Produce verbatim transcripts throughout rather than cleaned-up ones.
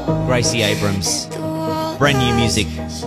Gracie Abrams. Brand new music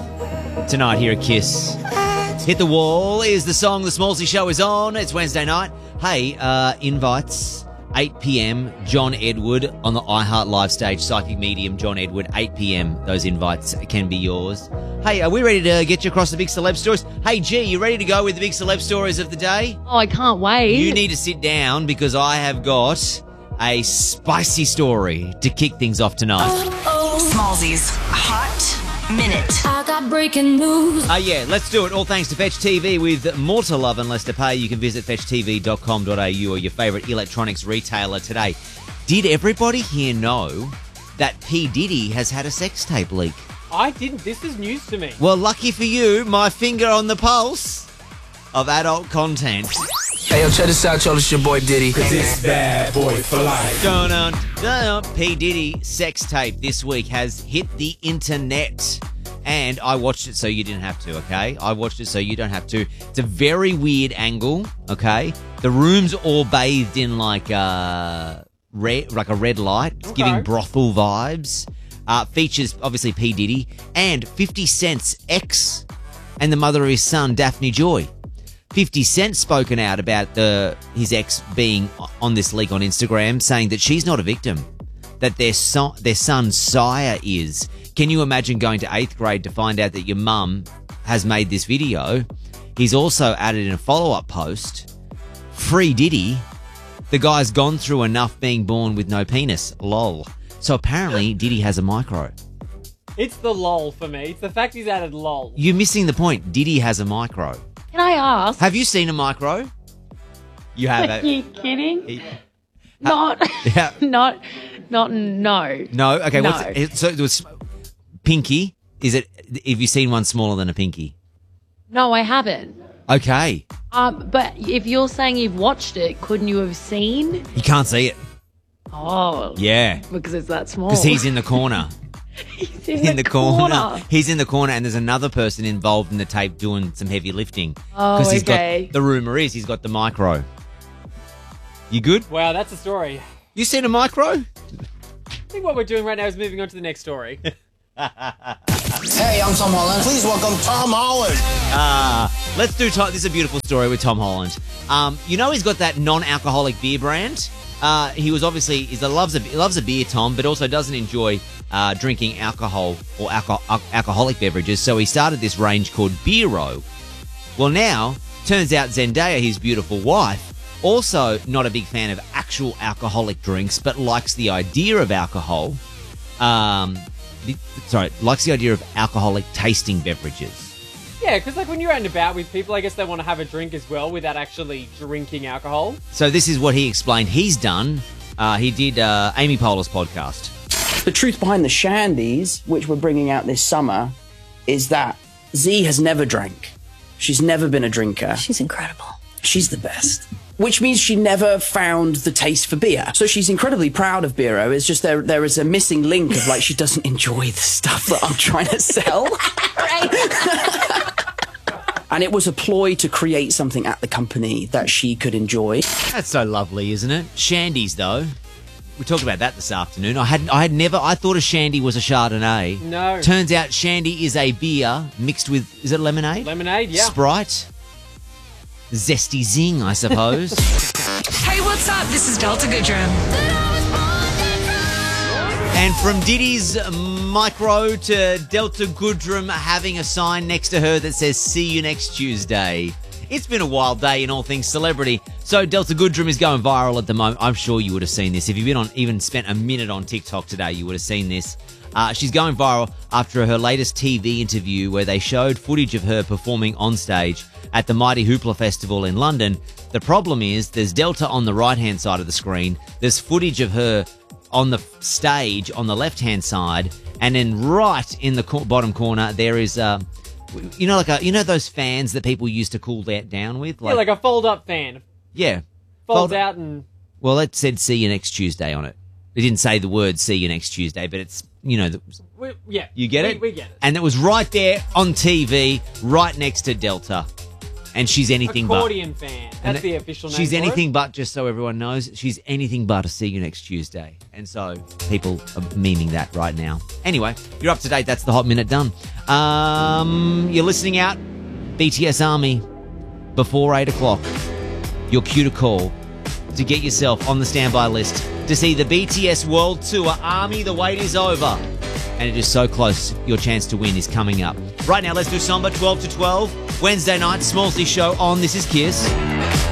tonight here at Kiss. Hit the Wall is the song the Smallsy Show is on. It's Wednesday night. Hey, uh, invites, eight p.m, John Edward on the iHeart Live stage, Psychic Medium, John Edward, eight p.m. Those invites can be yours. Hey, are we ready to get you across the big celeb stories? Hey, G, you ready to go with the big celeb stories of the day? Oh, I can't wait. You need to sit down because I have got a spicy story to kick things off tonight. Smallsy's Hot Minute. I got breaking news. Uh, yeah, let's do it. All thanks to Fetch T V with more to love and less to pay. You can visit fetch t v dot com dot a u or your favourite electronics retailer today. Did everybody here know that P. Diddy has had a sex tape leak? I didn't. This is news to me. Well, lucky for you, my finger on the pulse of adult content. Hey, yo, check this out, y'all. It's your boy Diddy. Cause it's bad boy for life. Dun, dun, dun. P. Diddy sex tape this week has hit the internet. And I watched it so you didn't have to, okay? I watched it so you don't have to. It's a very weird angle, okay? The room's all bathed in like uh, red, like a red light. It's Okay. giving brothel vibes. Uh, features, obviously, P. Diddy and fifty Cent's ex and the mother of his son, Daphne Joy. fifty Cent spoken out about the his ex being on this leak on Instagram, saying that she's not a victim, that their son, their son Sire is. Can you imagine going to eighth grade to find out that your mum has made this video? He's also added in a follow-up post, free Diddy, the guy's gone through enough being born with no penis, lol. So apparently Diddy has a micro. It's the lol for me. It's the fact he's added lol. You're missing the point. Diddy has a micro. Can I ask? Have you seen a micro? You have. Are you kidding? He- Not, Yeah. not, not, no. No? Okay, No. what's it, so it was pinky. Is it, have you seen one smaller than a pinky? No, I haven't. Okay. Um, but if you're saying you've watched it, couldn't you have seen? You can't see it. Oh, Yeah. because it's that small. Because he's in the corner. He's in, in the corner. He's in the corner and there's another person involved in the tape doing some heavy lifting. Oh, Because he's okay. got, the rumour is he's got the micro. You good? Wow, that's a story. You seen a micro? I think what we're doing right now is moving on to the next story. Hey, I'm Tom Holland. Please welcome Tom Holland. Ah, let's do Tom. This is a beautiful story with Tom Holland. Um, you know he's got that non-alcoholic beer brand. Uh, he was obviously he's a loves a he loves a beer, Tom, but also doesn't enjoy uh, drinking alcohol or alco- al- alcoholic beverages. So he started this range called Beero. Well, now turns out Zendaya, his beautiful wife, also not a big fan of actual alcoholic drinks, but likes the idea of alcohol. Um, the, sorry, likes the idea of alcoholic tasting beverages. Yeah, because like when you're out and about with people, I guess they want to have a drink as well without actually drinking alcohol. So this is what he explained he's done. Uh, he did uh, Amy Poehler's podcast. The truth behind the Shandies, which we're bringing out this summer, is that Z has never drank. She's never been a drinker. She's incredible. She's the best. Which means she never found the taste for beer. So she's incredibly proud of Beero. It's just there there is a missing link of like she doesn't enjoy the stuff that I'm trying to sell. And it was a ploy to create something at the company that she could enjoy. That's so lovely, isn't it? Shandies, though. We talked about that this afternoon. I had I had never I thought a shandy was a Chardonnay. No. Turns out shandy is a beer mixed with is it lemonade? Lemonade, yeah. Sprite. Zesty zing, I suppose. Hey, what's up? This is Delta Goodrum. And from Diddy's micro to Delta Goodrum having a sign next to her that says, see you next Tuesday. It's been a wild day in all things celebrity. So Delta Goodrum is going viral at the moment. I'm sure you would have seen this. If you've been on, even spent a minute on TikTok today, you would have seen this. Uh, she's going viral after her latest T V interview where they showed footage of her performing on stage at the Mighty Hoopla Festival in London. The problem is there's Delta on the right-hand side of the screen. There's footage of her on the stage on the left-hand side. And then right in the co- bottom corner, there is, uh, you know, like a, you know those fans that people used to cool that down with? yeah, like a fold-up fan. Yeah. Folds Fold- out and... Well, it said see you next Tuesday on it. It didn't say the word see you next Tuesday, but it's, you know, the, We, yeah. you get we, it? We get it. And it was right there on T V, right next to Delta. And she's anything Accordion but. fan. And That's the official name She's for anything it. but, just so everyone knows, she's anything but a See You Next Tuesday. And so people are memeing that right now. Anyway, you're up to date. That's the Hot Minute done. Um, you're listening out, B T S Army, before eight o'clock. Your cue to call to get yourself on the standby list to see the B T S World Tour. Army, the wait is over. And it is so close. Your chance to win is coming up. Right now, let's do Samba twelve to twelve. Wednesday night, Smallsy Show on This Is Kiss.